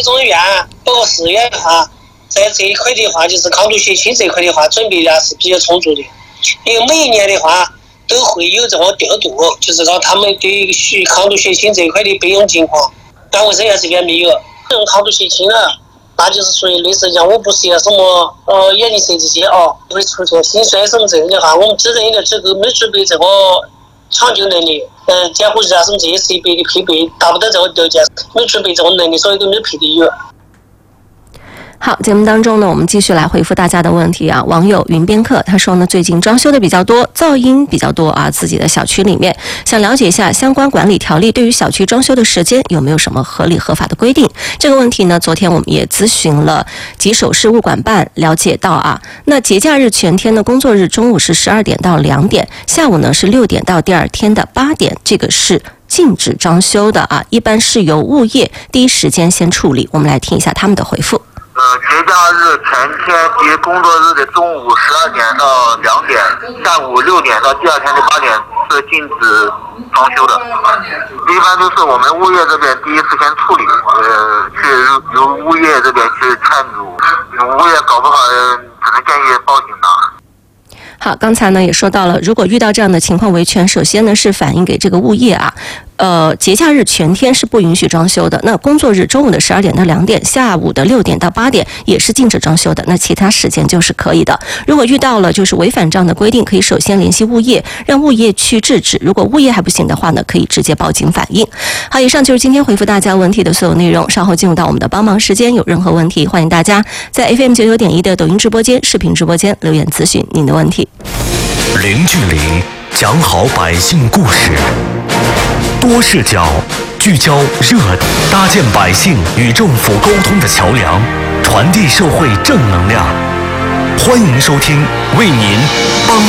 中医院包括市院的话，在这一块的话，就是抗毒血清这一块的话，准备的是比较充足的。因为每一年的话都会有这个调度，就是讲他们对抗毒血清这一块的备用情况。但卫生院这边没有。这种抗毒血清啊，那就是属于类似讲我不是什么眼睛设计师会出现心衰什么这样的话，我们只认的这个没具备这个抢救能力，监护人啊什么这些设备的配备达不到这个条件，没具备这个能力，所以都没配的有。 好，节目当中呢，我们继续来回复大家的问题啊。网友云边客他说呢，最近装修的比较多，噪音比较多啊，自己的小区里面想了解一下相关管理条例对于小区装修的时间有没有什么合理合法的规定。这个问题呢，昨天我们也咨询了吉首市物管办，了解到啊，那节假日全天的工作日中午是12点到2点，下午呢是6点到第二天的8点，这个是禁止装修的啊，一般是由物业第一时间先处理。我们来听一下他们的回复。 节假日全天及工作日的中午12点到2点，下午6点到第二天的8点是禁止装修的。一般都是我们物业这边第一时间处理，去由物业这边去劝阻，物业搞不好只能建议报警的。 好，刚才呢也说到了，如果遇到这样的情况维权，首先呢是反映给这个物业啊，节假日全天是不允许装修的。那工作日中午的12点到2点，下午的6点到8点也是禁止装修的。那其他时间就是可以的。如果遇到了就是违反这样的规定，可以首先联系物业，让物业去制止。如果物业还不行的话呢，可以直接报警反映。好，以上就是今天回复大家问题的所有内容。稍后进入到我们的帮忙时间，有任何问题，欢迎大家在 FM99.1的抖音直播间、视频直播间留言咨询您的问题。 零距离讲好百姓故事，多视角聚焦热，搭建百姓与政府沟通的桥梁，传递社会正能量。欢迎收听，为您帮